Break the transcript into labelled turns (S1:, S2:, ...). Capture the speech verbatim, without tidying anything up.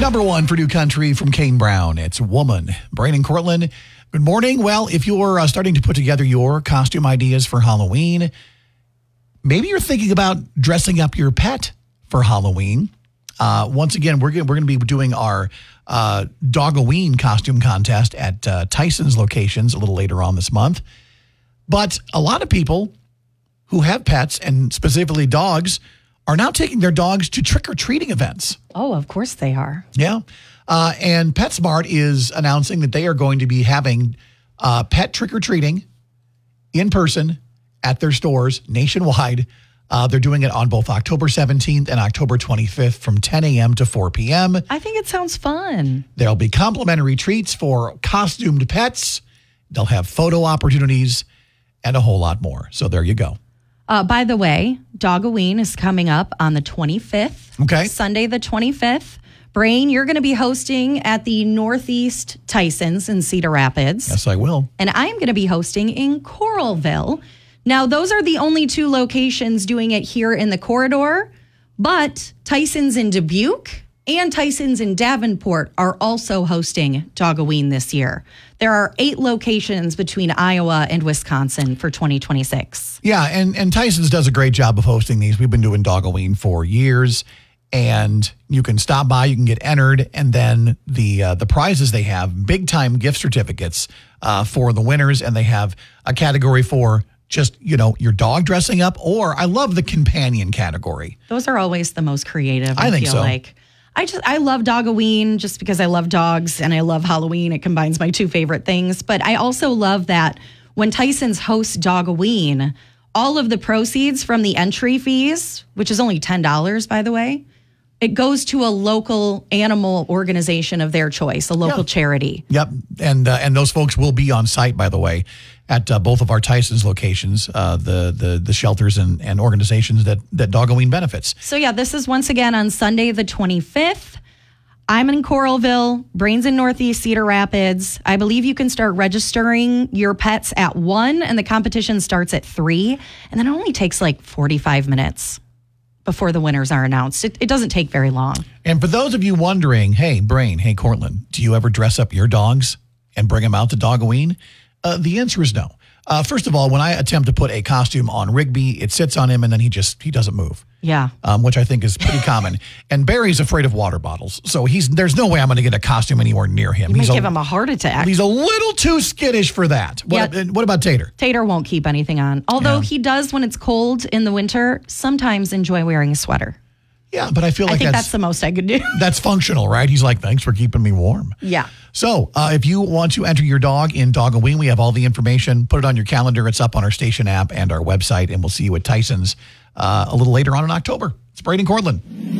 S1: Number one for New Country from Kane Brown. It's Woman. Brain and Cortland, good morning. Well, if you're uh, starting to put together your costume ideas for Halloween, maybe you're thinking about dressing up your pet for Halloween. Uh, once again, we're going we're going to be doing our uh, Dog-a-ween costume contest at uh, Tyson's locations a little later on this month. But a lot of people who have pets, and specifically dogs, are now taking their dogs to trick-or-treating events.
S2: Oh, of course they are.
S1: Yeah. Uh, and PetSmart is announcing that they are going to be having uh, pet trick-or-treating in person at their stores nationwide. Uh, they're doing it on both October seventeenth and October twenty-fifth from ten a.m. to four p.m.
S2: I think it sounds fun.
S1: There'll be complimentary treats for costumed pets. They'll have photo opportunities and a whole lot more. So there you go.
S2: Uh, by the way, Dog-a-ween is coming up on the twenty-fifth.
S1: Okay.
S2: Sunday the twenty-fifth. Brain, you're going to be hosting at the Northeast Tyson's in Cedar Rapids.
S1: Yes, I will.
S2: And I'm going to be hosting in Coralville. Now, those are the only two locations doing it here in the corridor, but Tyson's in Dubuque and Tyson's in Davenport are also hosting Dog-a-ween this year. There are eight locations between Iowa and Wisconsin for twenty twenty-six.
S1: Yeah, and, and Tyson's does a great job of hosting these. We've been doing Dog-a-ween for years, and you can stop by, you can get entered, and then the uh, the prizes they have, big-time gift certificates uh, for the winners, and they have a category for just, you know, your dog dressing up, or I love the companion category.
S2: Those are always the most creative, I,
S1: I think
S2: feel
S1: so.
S2: like. I just I love Dog-a-ween just because I love dogs and I love Halloween. It combines my two favorite things. But I also love that when Tyson's hosts Dog-a-ween, all of the proceeds from the entry fees, which is only ten dollars, by the way, it goes to a local animal organization of their choice, a local
S1: Yeah.
S2: charity.
S1: Yep, and uh, and those folks will be on site, by the way, at uh, both of our Tyson's locations, uh, the the the shelters and, and organizations that that Dog-a-ween benefits.
S2: So yeah, this is once again on Sunday the twenty-fifth. I'm in Coralville, Brain's in Northeast Cedar Rapids. I believe you can start registering your pets at one, and the competition starts at three, and then it only takes like forty-five minutes before the winners are announced. It, it doesn't take very long.
S1: And for those of you wondering, hey, Brain, hey, Cortland, do you ever dress up your dogs and bring them out to Dog-a-ween? Uh, the answer is no. Uh, first of all, when I attempt to put a costume on Rigby, it sits on him and then he just, he doesn't move.
S2: Yeah.
S1: Um, which I think is pretty common. And Barry's afraid of water bottles. So he's there's no way I'm going to get a costume anywhere near him.
S2: You
S1: he's
S2: might
S1: a,
S2: give him a heart attack.
S1: He's a little too skittish for that. What,
S2: Yeah.
S1: what about Tater?
S2: Tater won't keep anything on. Although
S1: Yeah.
S2: he does, when it's cold in the winter, sometimes enjoy wearing a sweater.
S1: Yeah, but I feel like
S2: I think
S1: that's,
S2: that's the most I could do.
S1: that's functional, right? He's like, thanks for keeping me warm.
S2: Yeah.
S1: So uh, if you want to enter your dog in Dog-a-ween, we have all the information. Put it on your calendar. It's up on our station app and our website, and we'll see you at Tyson's uh, a little later on in October. It's Braden Cortland.